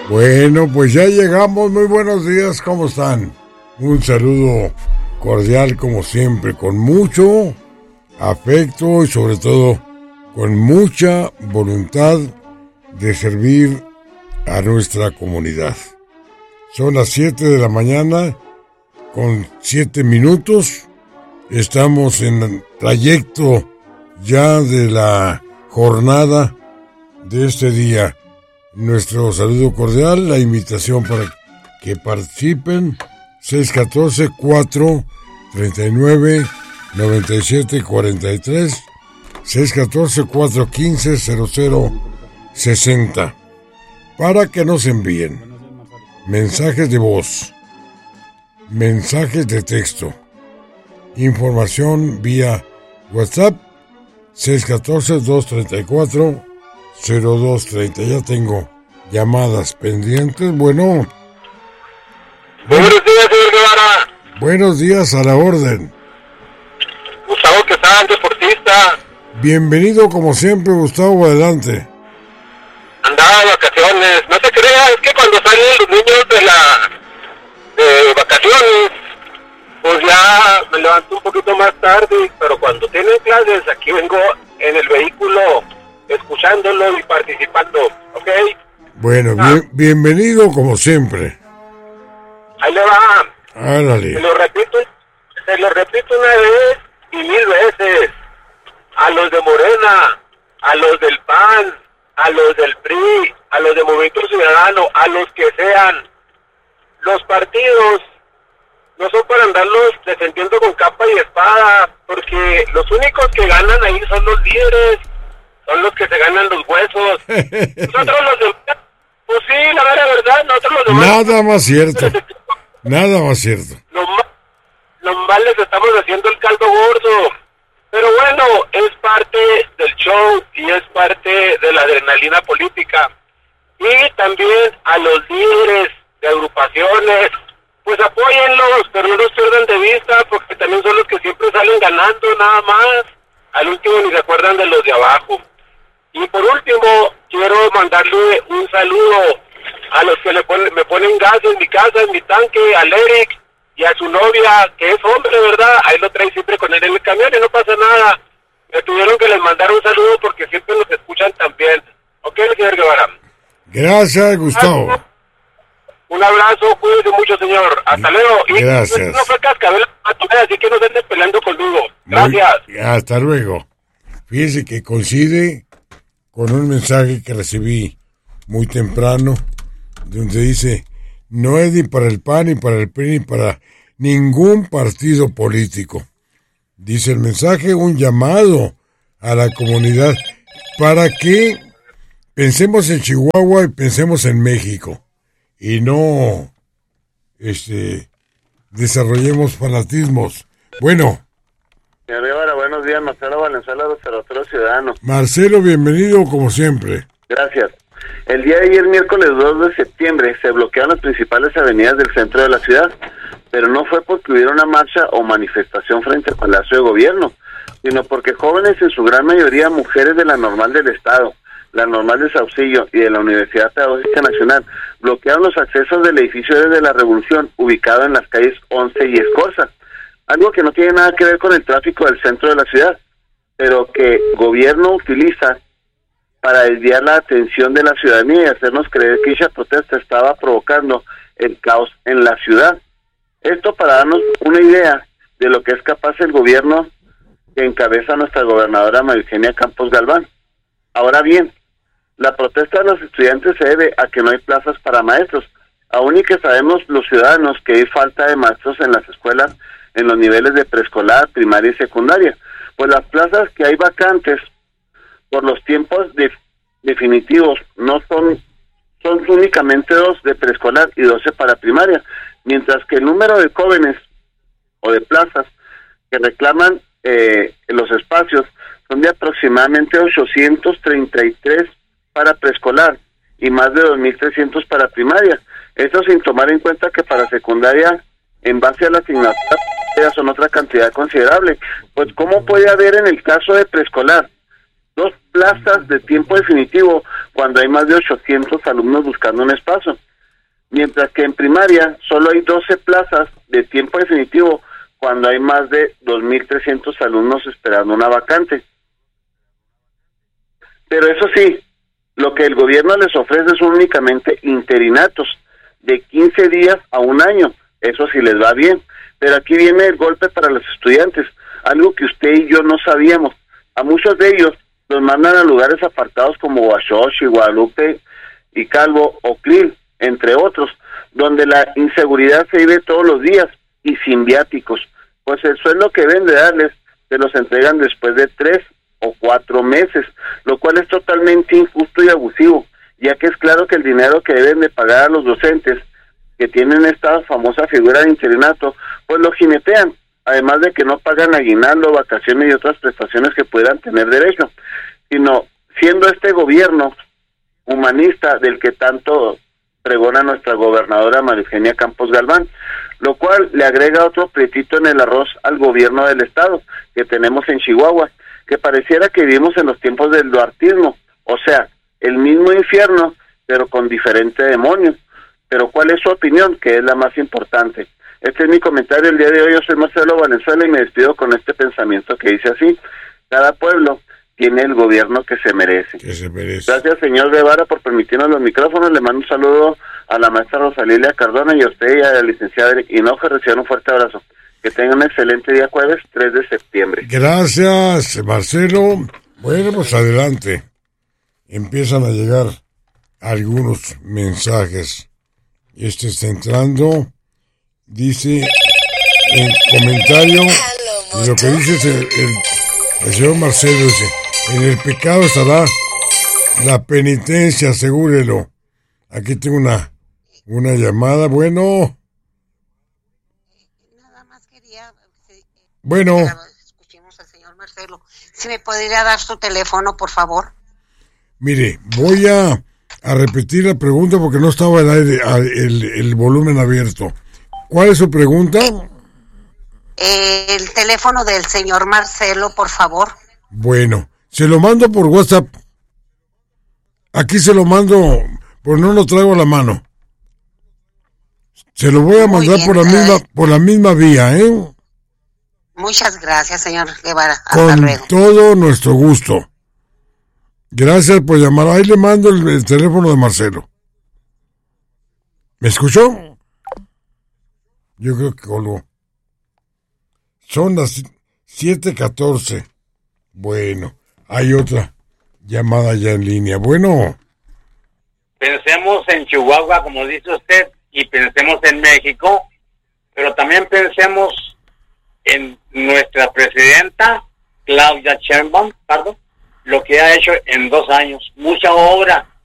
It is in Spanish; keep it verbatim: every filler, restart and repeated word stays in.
Bueno, pues ya llegamos. Muy buenos días, ¿cómo están? Un saludo cordial como siempre, con mucho afecto y sobre todo con mucha voluntad de servir a nuestra comunidad. Son las siete de la mañana con siete minutos. Estamos en el trayecto ya de la jornada de este día. Nuestro saludo cordial, la invitación para que participen, seis uno cuatro, cuatro tres nueve, nueve siete cuatro tres, seis uno cuatro, cuatro uno cinco, cero cero seis cero, para que nos envíen mensajes de voz, mensajes de texto, información vía WhatsApp, seis uno cuatro, dos tres cuatro, cero dos tres cero. Ya tengo llamadas pendientes. Bueno. Buenos días, señor Guevara. Buenos días, a la orden. Gustavo Quesada, deportista. Bienvenido como siempre, Gustavo, adelante. Andaba de vacaciones. No se crea, es que cuando salen los niños de la de vacaciones, pues ya me levanto un poquito más tarde, pero cuando tienen clases, aquí vengo en el vehículo escuchándolo y participando, ¿ok? Bueno, ah. bien, bienvenido como siempre. Ahí le va. Árale. Se lo repito, se lo repito una vez y mil veces. A los de Morena, a los del P A N, a los del P R I, a los de Movimiento Ciudadano, a los que sean. Los partidos no son para andarlos defendiendo con capa y espada, porque los únicos que ganan ahí son los líderes, son los que se ganan los huesos. Nosotros los demás, pues sí, la mera verdad, nosotros los demás... Nada más cierto, nada más cierto. Nomás les estamos haciendo el caldo gordo. Pero bueno, es parte del show y es parte de la adrenalina política. Y también a los líderes de agrupaciones, pues apóyenlos, pero no los pierdan de vista, porque también son los que siempre salen ganando nada más. Al último ni se acuerdan de los de abajo. Y por último, quiero mandarle un saludo a los que le ponen, me ponen gas en mi casa, en mi tanque, al Eric y a su novia, que es hombre, ¿verdad? Ahí lo trae siempre con él en el camión y no pasa nada. Me tuvieron que les mandar un saludo porque siempre nos escuchan también. ¿Ok, señor Guevara? Gracias, Gustavo. Un abrazo, cuídese mucho, señor. Hasta luego. Y gracias. No fue cascabel, así que no se anden peleando conmigo. Gracias. Muy, hasta luego. Fíjese que coincide con un mensaje que recibí muy temprano, donde dice: no es ni para el P A N, ni para el P R I, ni para ningún partido político. Dice el mensaje, un llamado a la comunidad para que pensemos en Chihuahua y pensemos en México, y no este desarrollemos fanatismos. Bueno. Señor Guevara, buenos días, Marcelo Valenzuela, observatorio ciudadano. Marcelo, bienvenido como siempre. Gracias. El día de ayer, miércoles dos de septiembre, se bloquearon las principales avenidas del centro de la ciudad, pero no fue porque hubiera una marcha o manifestación frente al Palacio de Gobierno, sino porque jóvenes, en su gran mayoría mujeres de la Normal del Estado, la Normal de Saucillo y de la Universidad Pedagógica Nacional, bloquearon los accesos del edificio de la Revolución, ubicado en las calles once y Escorza, algo que no tiene nada que ver con el tráfico del centro de la ciudad, pero que gobierno utiliza para desviar la atención de la ciudadanía y hacernos creer que esa protesta estaba provocando el caos en la ciudad. Esto para darnos una idea de lo que es capaz el gobierno que encabeza nuestra gobernadora María Eugenia Campos Galván. Ahora bien, la protesta de los estudiantes se debe a que no hay plazas para maestros, aún y que sabemos los ciudadanos que hay falta de maestros en las escuelas en los niveles de preescolar, primaria y secundaria, pues las plazas que hay vacantes por los tiempos de, definitivos no son son únicamente dos de preescolar y doce para primaria, mientras que el número de jóvenes o de plazas que reclaman eh, los espacios son de aproximadamente ochocientos treinta y tres para preescolar y más de dos mil trescientos para primaria. Esto sin tomar en cuenta que para secundaria, en base a la asignatura, son otra cantidad considerable. Pues ¿cómo puede haber en el caso de preescolar dos plazas de tiempo definitivo cuando hay más de ochocientos alumnos buscando un espacio. Mientras que en primaria solo hay doce plazas de tiempo definitivo cuando hay más de dos mil trescientos alumnos esperando una vacante. Pero eso sí, lo que el gobierno les ofrece son únicamente interinatos de quince días a un año, eso sí les va bien. Pero aquí viene el golpe para los estudiantes, algo que usted y yo no sabíamos. A muchos de ellos los mandan a lugares apartados como Huachochi, Guadalupe y Calvo o Clil, entre otros, donde la inseguridad se vive todos los días y sin viáticos, pues el sueldo que deben de darles se los entregan después de tres o cuatro meses, lo cual es totalmente injusto y abusivo, ya que es claro que el dinero que deben de pagar a los docentes que tienen esta famosa figura de interinato, pues lo jinetean, además de que no pagan aguinaldo, vacaciones y otras prestaciones que puedan tener derecho, sino siendo este gobierno humanista del que tanto pregona nuestra gobernadora María Eugenia Campos Galván, lo cual le agrega otro pretito en el arroz al gobierno del estado que tenemos en Chihuahua, que pareciera que vivimos en los tiempos del duartismo, o sea, el mismo infierno, pero con diferente demonio. Pero ¿cuál es su opinión? Que es la más importante. Este es mi comentario el día de hoy. Yo soy Marcelo Valenzuela y me despido con este pensamiento que dice así: cada pueblo tiene el gobierno que se merece. Que se merece. Gracias, señor Guevara, por permitirnos los micrófonos. Le mando un saludo a la maestra Rosalilia Cardona y a usted y a la licenciada Hinojo. Reciban un fuerte abrazo. Que tengan un excelente día jueves tres de septiembre. Gracias, Marcelo. Bueno, pues adelante. Empiezan a llegar algunos mensajes. Este está entrando. Dice en comentario, lo que dice el, el, el señor Marcelo, dice: en el pecado estará la penitencia, asegúrelo. Aquí tengo una, una llamada. Bueno. Nada más quería... Bueno. Escuchemos al señor Marcelo. Si me podría dar su teléfono, por favor. Mire, voy a, a repetir la pregunta porque no estaba el, aire, el, el volumen abierto. ¿Cuál es su pregunta? Eh, el teléfono del señor Marcelo, por favor. Bueno, se lo mando por WhatsApp. Aquí se lo mando, pero no lo traigo a la mano. Se lo voy a Muy mandar bien, por la eh, misma por la misma vía, ¿eh? Muchas gracias, señor Guevara. Hasta Con luego. todo nuestro gusto. Gracias por llamar. Ahí le mando el, el teléfono de Marcelo. ¿Me escuchó? Yo creo que colgó. Son las siete catorce. Bueno, hay otra llamada ya en línea. Bueno. Pensemos en Chihuahua, como dice usted, y pensemos en México, pero también pensemos en nuestra presidenta, Claudia Sheinbaum, perdón, lo que ha hecho en dos años. Mucha obra,